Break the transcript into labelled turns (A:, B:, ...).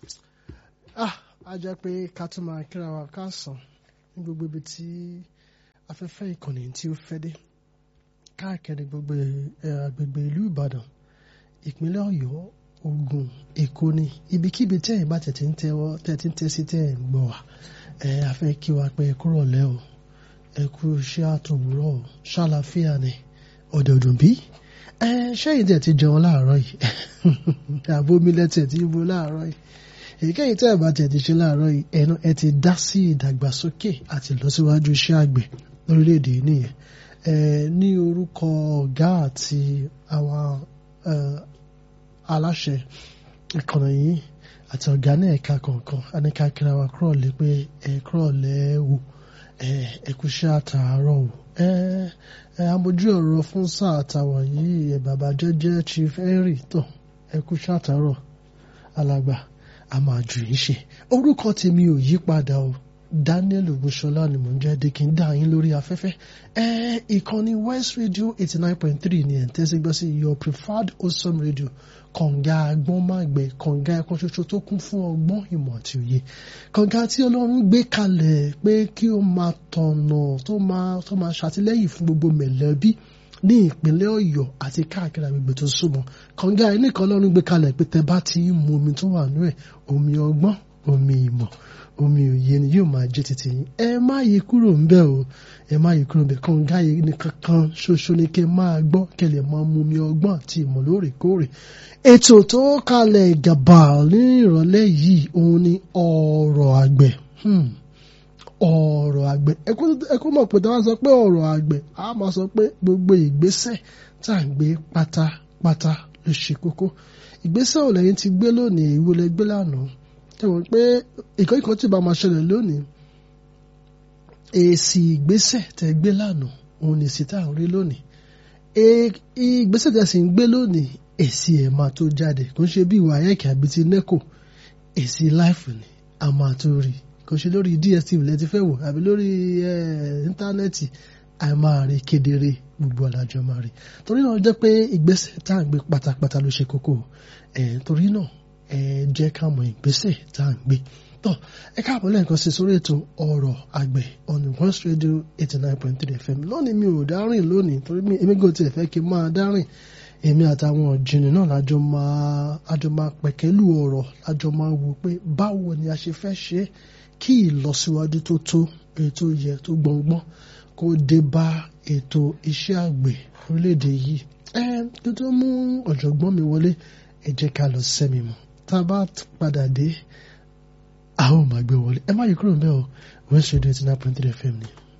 A: A jẹ́ pé ká tún máa kíra wa káàsán ní gbogbo ibi tí afẹ́fẹ́ ìkànnì tí ó fẹ́ dé káàkiri gbogbo agbègbè ìlú Ìbàdàn, ìpínlẹ̀ Ọ̀yọ́, Ògùn, Èkó ni ibikíbi tí ẹ̀yin bá tẹ̀tí ń tẹ́ sí tẹ́ ẹ̀ ń gbọ́ wa. A fẹ́ kí wa pé ẹ kúrò lẹ́ o, ẹ kú iṣẹ́ àtòwúrọ̀ o, ṣàlàáfíà ni ọ̀dọ̀dùn bí. Ṣẹ́yìn tẹ̀ ti jẹun láàárọ̀ yìí àbomi lẹ́tẹ̀ tí ibo láàárọ̀ yìí. Èyíkéyìí tẹ́ ẹ̀ bá tẹ̀ ti ṣe láàárọ̀ yìí ẹ ti dá sí ìdàgbàsókè àti ìlọsíwájú iṣẹ́ àgbẹ̀ lórílẹ̀‐èdè nìyẹn. Ní orúkọ ọ̀gá àti àwọn aláṣẹ ìkànnì yìí àti ọ̀gá náà ẹ̀ka kọ̀ọ̀kan a ní ká kíra wa kúrò lé pé ẹ kúrò lẹ́wọ̀ ẹ kú iṣẹ́ àtàárọ̀ o. Amójú ọ̀rọ̀ fún sáà àtàwọn yìí bàbá jẹ́jẹ́ Chief Henry tó ẹ kú iṣẹ́ àtàárọ̀ alàgbà a máa jù yín ṣe. Orúkọ tèmi ò yí padà o, Daniel Ogunṣọlá ni mò ń jẹ́ dé kí n dá yín lórí afẹ́fẹ́. Ìkànnì West Radio 89.3 ni ẹ̀ ń tẹ́sí gbọ́ sí your preferred awesome radio, kànga agbọ́nmágbẹ̀, kànga ẹ̀kan ṣoṣo tó kún fún ọgbọ́n ìmọ̀ àti òye, kànga tí Ọlọ́run gbé kalẹ̀ pé kí ó máa tọ̀nà tó máa ṣàtìlẹ́yìn fún gbogbo mẹ̀lẹ́bí ní ìpínlẹ̀ Ọ̀yọ́ àti káàkiri agbègbè tó súnmọ́. Kànga yìí nìkan Ọlọ́run gbé kalẹ̀ pé tẹ́ bá ti ń mu omi tó wà nú ẹ̀, omi ọgbọ́n, omi ìmọ̀, omi òye ni yóò máa jẹ́ títí yín. Ẹ má yí kúrò ńbẹ̀ o, ẹ má yí kúrò ńbẹ̀. Kànga yìí nìkan kan ṣoṣo ni kẹ́ máa gbọ́ kẹ́ lè máa mu omi ọgbọ́n àti ìmọ̀ lóòrèkóòrè. Ètò tó kalẹ̀ gàbà ní ìrọ̀lẹ́ yìí òun ni ọ̀rọ̀ àgbẹ̀. Ọ̀rọ̀ àgbẹ̀ ẹ kó mọ̀ pé tí wọ́n sọ pé ọ̀rọ̀ àgbẹ̀ a máa sọ pé gbogbo ìgbésẹ̀ tá à ń gbé pátápátá ló ṣe kókó. Ìgbésẹ̀ ò lẹ́yìn ti gbé lónìí, ìwo lẹ gbé lánàá. Tẹ̀wọ̀n pé ìkọ́ tí bá máa ṣẹlẹ̀ lónìí, èsì ìgbésẹ̀ tẹ́ gbé lánàá òun ni èsì tá à ń rí lónìí. Ìgbésẹ̀ tẹ́ sì ń gbé lónìí èsì ẹ̀ máa tó jáde. Kò ń ṣe bí ìwà ayẹ́kẹ́ àbí ti NECO, èsì láìfù ni a máa tó rí. Kò ṣe lórí DSTV lẹ ti fẹ́ wò àbí lórí íńtánẹ́ẹ̀tì a máa rí kedere, gbogbo alájọ máa rí. Torí náà jẹ́ pé ìgbésẹ̀ tá à ń gbé pátápátá ló ṣe kókó. Torí náà ẹ jẹ́ ká mọ ìgbésẹ̀ tá à ń gbé. Ẹ káàbọ̀ lẹ́ẹ̀kan sí sórí ètò ọ̀rọ̀ àgbẹ̀ on West Radio 89.3 FM. Lónìí mi ò dárìn lónìí torí èmi gò tiẹ̀ fẹ́ kí n máa dárìn. Èmi àtàwọn ọ̀jìnì náà lájọ máa pẹ̀kẹ́lù ọ̀rọ̀, lájọ máa wò pé báwo ni a ṣe fẹ́ ṣe kí ìlọsíwájú tó ètò yẹ tó gbọ̀ngbọ́n kó dé bá ètò iṣẹ́ àgbẹ̀ orílẹ̀-èdè yìí. Kí tó mú ọ̀jọ̀gbọ́n mi wọlé, ẹ jẹ́ ká lọ sẹ́mi mọ̀. Tá a bá padà dé, a ó máa gbé wọlé. Ẹ má yí kúrò ńbẹ̀ o, West Radio 89.3 FM ni.